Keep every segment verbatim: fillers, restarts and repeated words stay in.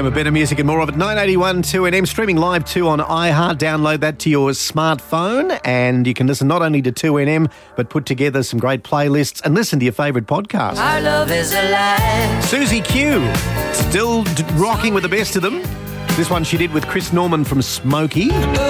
Home of better music and more of it. nine eighty-one two N M, streaming live too on iHeart. Download that to your smartphone and you can listen not only to two N M but put together some great playlists and listen to your favourite podcast. Our love is alive. Susie Q, still d- rocking with the best of them. This one she did with Chris Norman from Smokey.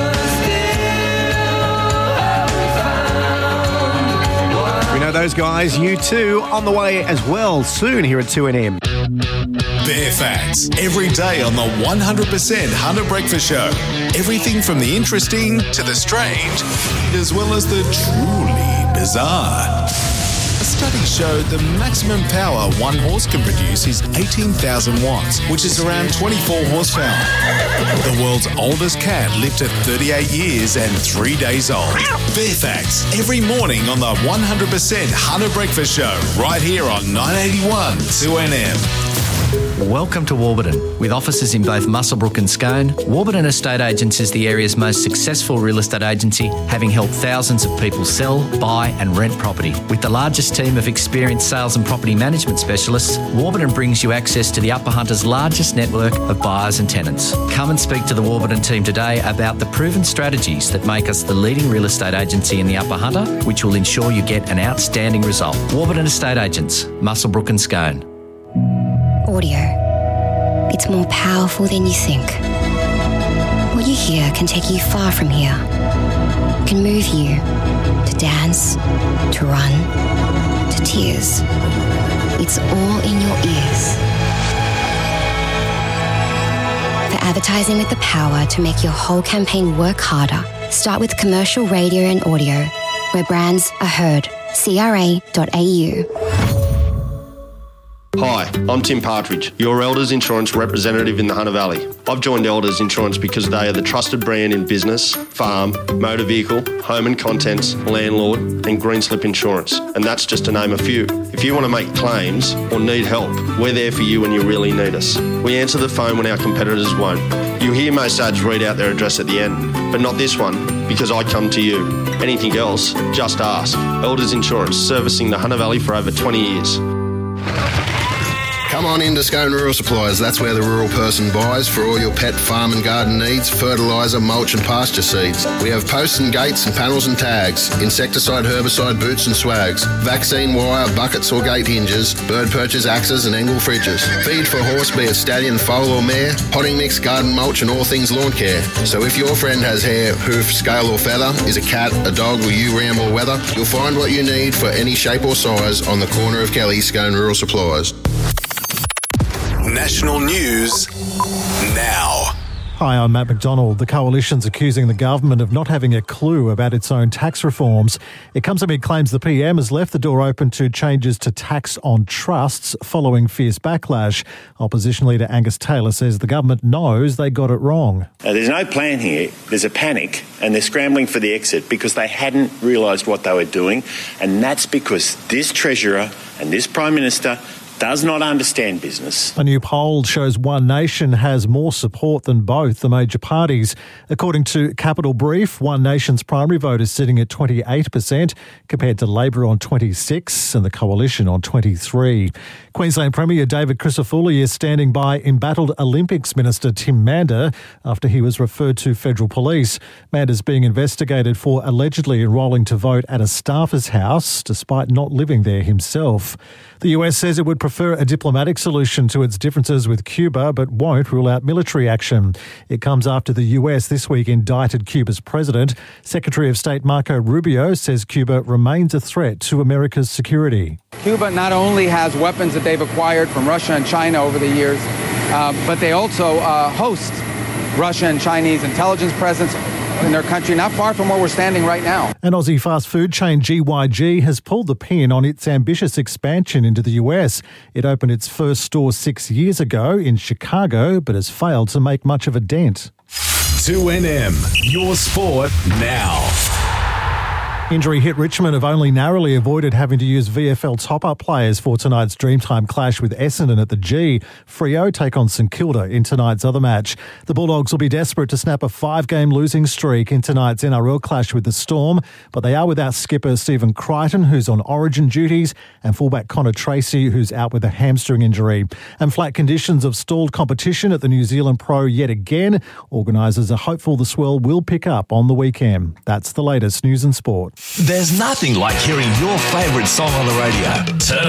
We know those guys. You too on the way as well soon here at two N M. Bare Facts, every day on the one hundred percent Hunter Breakfast Show. Everything from the interesting to the strange, as well as the truly bizarre. A study showed the maximum power one horse can produce is eighteen thousand watts, which is around twenty-four horsepower. The world's oldest cat lived to thirty-eight years and three days old. Bare Facts, every morning on the one hundred percent Hunter Breakfast Show, right here on nine eighty-one two N M. Welcome to Warburton. With offices in both Muswellbrook and Scone, Warburton Estate Agents is the area's most successful real estate agency, having helped thousands of people sell, buy and rent property. With the largest team of experienced sales and property management specialists, Warburton brings you access to the Upper Hunter's largest network of buyers and tenants. Come and speak to the Warburton team today about the proven strategies that make us the leading real estate agency in the Upper Hunter, which will ensure you get an outstanding result. Warburton Estate Agents, Muswellbrook and Scone. Audio. It's more powerful than you think. What you hear can take you far from here. It can move you to dance, to run, to tears. It's all in your ears. For advertising with the power to make your whole campaign work harder, start with commercial radio and audio, where brands are heard. C R A dot A U. Hi, I'm Tim Partridge, your Elders Insurance representative in the Hunter Valley. I've joined Elders Insurance because they are the trusted brand in business, farm, motor vehicle, home and contents, landlord and green slip insurance. And that's just to name a few. If you want to make claims or need help, we're there for you when you really need us. We answer the phone when our competitors won't. You hear most ads read out their address at the end, but not this one, because I come to you. Anything else, just ask. Elders Insurance, servicing the Hunter Valley for over twenty years. Come on into Scone Rural Supplies. That's where the rural person buys for all your pet, farm and garden needs, fertiliser, mulch and pasture seeds. We have posts and gates and panels and tags, insecticide, herbicide, boots and swags, vaccine wire, buckets or gate hinges, bird perches, axes and angle fridges. Feed for horse, be it stallion, foal or mare, potting mix, garden mulch and all things lawn care. So if your friend has hair, hoof, scale or feather, is a cat, a dog or you ram or weather, you'll find what you need for any shape or size on the corner of Kelly, Scone Rural Supplies. National news now. Hi, I'm Matt McDonald. The Coalition's accusing the government of not having a clue about its own tax reforms. It comes amid claims the P M has left the door open to changes to tax on trusts following fierce backlash. Opposition leader Angus Taylor says the government knows they got it wrong. Uh, there's no plan here. There's a panic and they're scrambling for the exit because they hadn't realised what they were doing, and that's because this Treasurer and this Prime Minister does not understand business. A new poll shows One Nation has more support than both the major parties. According to Capital Brief, One Nation's primary vote is sitting at twenty-eight percent compared to Labor on twenty-six and the Coalition on twenty-three. Queensland Premier David Crisafulli is standing by embattled Olympics Minister Tim Mander after he was referred to federal police. Mander's being investigated for allegedly enrolling to vote at a staffer's house despite not living there himself. The U S says it would prefer a diplomatic solution to its differences with Cuba, but won't rule out military action. It comes after the U S this week indicted Cuba's president. Secretary of State Marco Rubio says Cuba remains a threat to America's security. Cuba not only has weapons that they've acquired from Russia and China over the years, uh, but they also uh, host Russia and Chinese intelligence presence in their country, not far from where we're standing right now. An Aussie fast food chain, G Y G, has pulled the pin on its ambitious expansion into the U S. It opened its first store six years ago in Chicago, but has failed to make much of a dent. two N M, your sport now. Injury hit Richmond have only narrowly avoided having to use V F L top-up players for tonight's Dreamtime clash with Essendon at the G. Freo take on St Kilda in tonight's other match. The Bulldogs will be desperate to snap a five-game losing streak in tonight's N R L clash with the Storm, but they are without skipper Stephen Crichton, who's on origin duties, and fullback Connor Tracy, who's out with a hamstring injury. And flat conditions have stalled competition at the New Zealand Pro yet again. Organisers are hopeful the swell will pick up on the weekend. That's the latest news and sport. There's nothing like hearing your favourite song on the radio. Turn